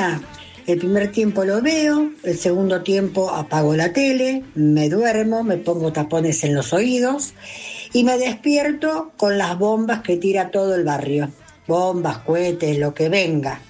Argentina, el primer tiempo lo veo, el segundo tiempo apago la tele, me duermo, me pongo tapones en los oídos y me despierto con las bombas que tira todo el barrio. Bombas, cohetes, lo que venga.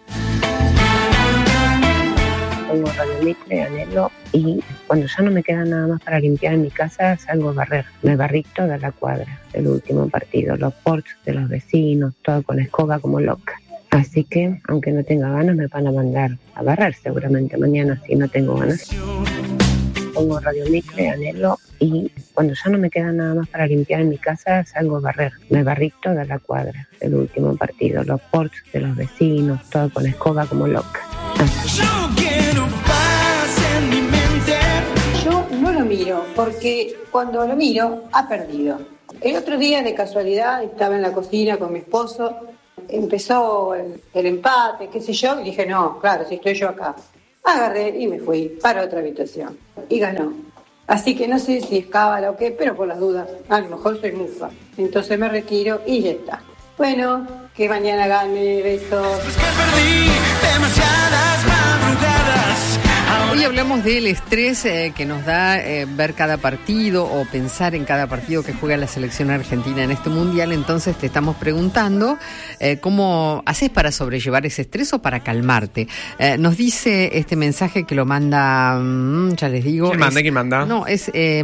Pongo Radio Mitre, Anhelo, y cuando ya no me queda nada más para limpiar en mi casa, salgo a barrer. Me barrí toda la cuadra del último partido, los porches de los vecinos, todo con escoba como loca. Así que, aunque no tenga ganas, me van a mandar a barrer seguramente mañana si no tengo ganas. Pongo Radio Mitre, Anhelo, y cuando ya no me queda nada más para limpiar en mi casa, salgo a barrer. Me barrí toda la cuadra del último partido, los porches de los vecinos, todo con escoba como loca. Yo no lo miro porque cuando lo miro ha perdido. El otro día de casualidad estaba en la cocina con mi esposo, empezó el empate, qué sé yo, y dije no, claro, si estoy yo acá. Agarré y me fui para otra habitación y ganó. Así que no sé si es cábala o qué, pero por las dudas, a lo mejor soy mufa. Entonces me retiro y ya está. Bueno, que mañana gane, besos. Hoy hablamos del estrés que nos da ver cada partido o pensar en cada partido que juega la selección argentina en este mundial. Entonces te estamos preguntando cómo haces para sobrellevar ese estrés o para calmarte. Nos dice este mensaje que lo manda, ya les digo. ¿Quién manda? No, es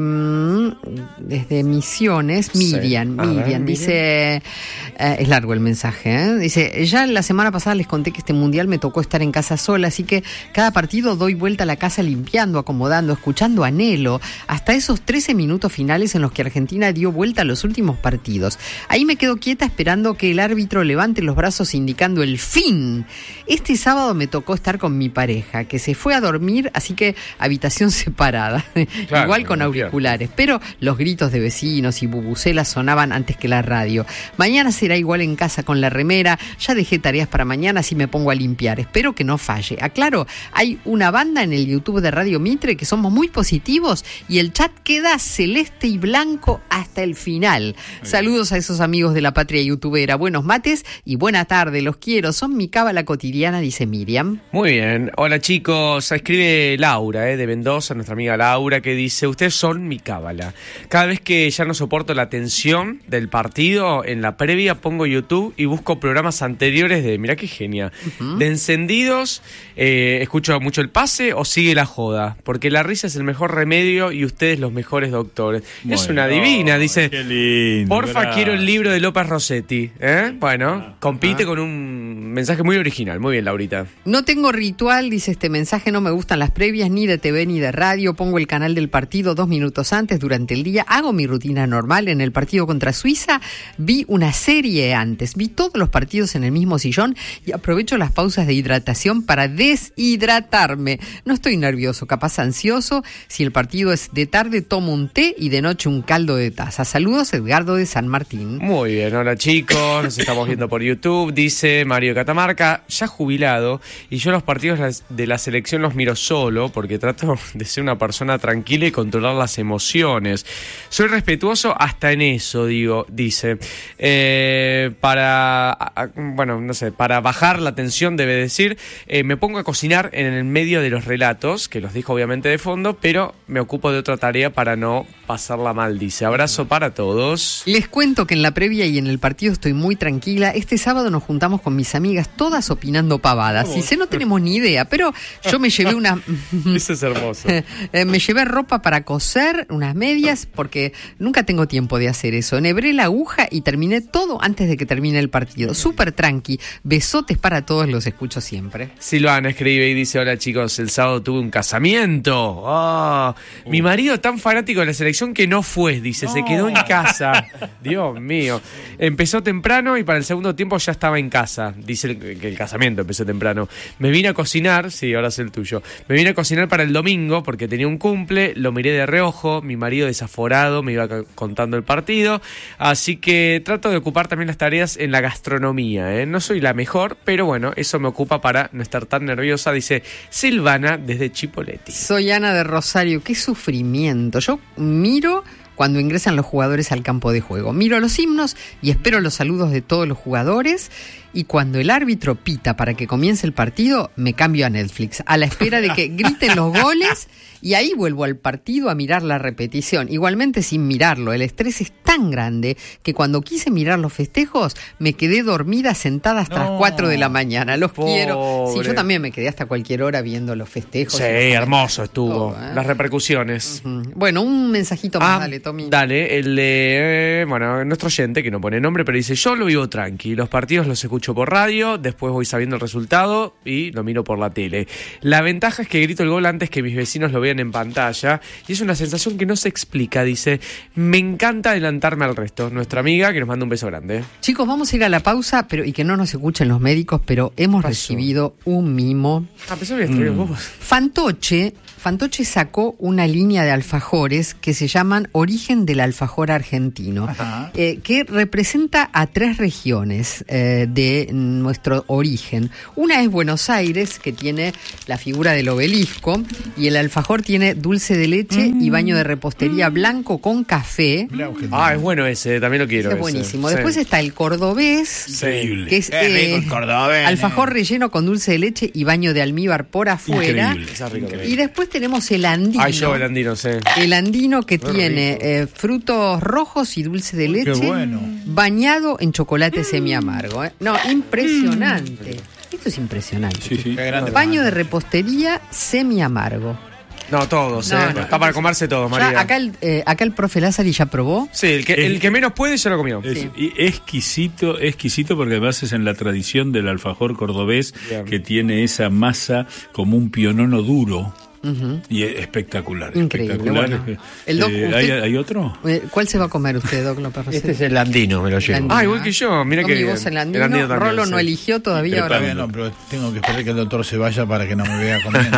desde Misiones, Miriam. Sí. Miriam dice, es largo el mensaje, dice, ya la semana pasada les conté que este mundial me tocó estar en casa sola, así que cada partido doy vuelta a la casa limpiando, acomodando, escuchando Anhelo, hasta esos 13 minutos finales en los que Argentina dio vuelta a los últimos partidos. Ahí me quedo quieta esperando que el árbitro levante los brazos indicando el fin. Este sábado me tocó estar con mi pareja, que se fue a dormir, así que habitación separada, claro, igual con auriculares, pero los gritos de vecinos y bubucelas sonaban antes que la radio. Mañana será igual en casa con la remera, ya dejé tareas para mañana, así me pongo a limpiar, espero que no falle. Aclaro, hay una banda en el YouTube de Radio Mitre que somos muy positivos y el chat queda celeste y blanco hasta el final. Saludos a esos amigos de la patria youtubera, buenos mates y buena tarde, los quiero, son mi cábala cotidiana, dice Miriam. Muy bien, hola chicos, escribe Laura de Mendoza, nuestra amiga Laura, que dice, ustedes son mi cábala. Cada vez que ya no soporto la tensión del partido, en la previa pongo YouTube y busco programas anteriores de, mirá qué genia, de encendidos, escucho mucho el pase o sigue la joda, porque la risa es el mejor remedio y ustedes los mejores doctores. Bueno, es una divina, dice, qué lindo, porfa, gracias. quiero el libro de López Rossetti. Bueno, compite con un mensaje muy original. Muy bien, Laurita. No tengo ritual, dice este mensaje, no me gustan las previas ni de TV ni de radio, pongo el canal del partido 2 minutos antes durante el día, hago mi rutina normal. En el partido contra Suiza vi una serie antes, vi todos los partidos en el mismo sillón y aprovecho las pausas de hidratación para deshidratarme. No estoy nervioso, capaz ansioso. Si el partido es de tarde, tomo un té y de noche un caldo de taza. Saludos, Edgardo de San Martín. Muy bien, hola chicos, nos estamos viendo por YouTube. Dice Mario Catamarca, ya jubilado, y yo los partidos de la selección los miro solo porque trato de ser una persona tranquila y controlar las emociones. Soy respetuoso hasta en eso, dice. Para bajar la tensión, debe decir, me pongo a cocinar en el medio de los relatos, que los dijo obviamente de fondo, pero me ocupo de otra tarea para no pasarla mal, dice. Abrazo para todos. Les cuento que en la previa y en el partido estoy muy tranquila. Este sábado nos juntamos con mis amigas, todas opinando pavadas. Y sé, no tenemos ni idea, pero yo me llevé una... Eso es hermoso. Me llevé ropa para coser, unas medias, porque nunca tengo tiempo de hacer eso. Enhebré la aguja y terminé todo antes de que termine el partido. Súper tranqui. Besotes para todos, los escucho siempre. Silvana escribe y dice, hola chicos, el sábado tuve un casamiento. Mi marido tan fanático de la selección que no fue, dice, se quedó en casa. Dios mío. Empezó temprano y para el segundo tiempo ya estaba en casa. Dice que el casamiento empezó temprano. Me vine a cocinar, sí, ahora es el tuyo. Me vine a cocinar para el domingo porque tenía un cumple, lo miré de reojo, mi marido desaforado me iba contando el partido, así que trato de ocupar también las tareas en la gastronomía, No soy la mejor, pero bueno, eso me ocupa para no estar tan nerviosa, dice Silvana desde Chipoleti. Soy Ana de Rosario, qué sufrimiento. Yo miro cuando ingresan los jugadores al campo de juego. Miro los himnos y espero los saludos de todos los jugadores. Y cuando el árbitro pita para que comience el partido, me cambio a Netflix, a la espera de que griten los goles, y ahí vuelvo al partido a mirar la repetición. Igualmente sin mirarlo, el estrés es tan grande que cuando quise mirar los festejos, me quedé dormida sentada hasta las 4 de la mañana. Los quiero. Sí, yo también me quedé hasta cualquier hora viendo los festejos. Sí, hermoso estuvo. Las repercusiones. Bueno, un mensajito más, dale, Tommy. Dale, el de, nuestro oyente, que no pone nombre, pero dice, yo lo vivo tranqui, los partidos los escucho por radio, después voy sabiendo el resultado y lo miro por la tele. La ventaja es que grito el gol antes que mis vecinos lo vean en pantalla y es una sensación que no se explica. Dice, me encanta adelantarme al resto. Nuestra amiga, que nos manda un beso grande. Chicos, vamos a ir a la pausa, y que no nos escuchen los médicos, pero hemos recibido un mimo. Pensé que habías traído vos. Fantoche sacó una línea de alfajores que se llaman Origen del Alfajor Argentino, que representa a 3 regiones de nuestro origen. Una es Buenos Aires, que tiene la figura del obelisco, y el alfajor tiene dulce de leche y baño de repostería blanco con café. Es bueno ese, también lo quiero. Es buenísimo. Sí. Después está el cordobés, que es el cordobés, alfajor relleno con dulce de leche y baño de almíbar por afuera. Increíble. Y después tenemos el andino. Yo el andino, sí. El andino que tiene frutos rojos y dulce de leche, bañado en chocolate semiamargo. No, impresionante. Esto es impresionante. Sí. Baño de repostería semiamargo. No, todos, está para comerse todos, María. Acá el profe Lázari ya probó. Sí, el que menos puede ya lo comió. Es exquisito porque además es en la tradición del alfajor cordobés. Bien. Que tiene esa masa como un pionono duro. Y es espectacular. Increíble. Espectacular. Bueno, el Doc, ¿Hay otro? ¿Cuál se va a comer usted, Doc López? Este es el andino, me lo llevo. Igual que yo. Mira que vos el andino también, Rolo no eligió todavía. Todavía no, pero tengo que esperar que el doctor se vaya para que no me vea comiendo.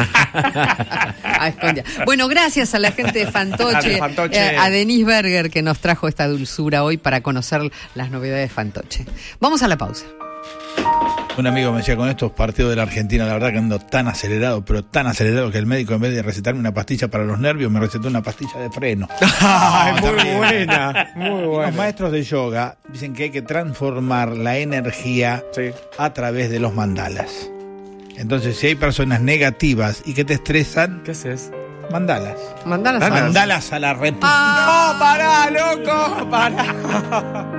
Bueno, gracias a la gente de Fantoche, a Denise Berger, que nos trajo esta dulzura hoy para conocer las novedades de Fantoche. Vamos a la pausa. Un amigo me decía, con estos partidos de la Argentina, la verdad que ando tan acelerado, pero tan acelerado que el médico, en vez de recetarme una pastilla para los nervios, me recetó una pastilla de freno. Muy buena. Los maestros de yoga dicen que hay que transformar la energía a través de los mandalas. Entonces, si hay personas negativas y que te estresan, ¿qué haces? Mandalas a la repetición. ¡Pará, loco! ¡Pará!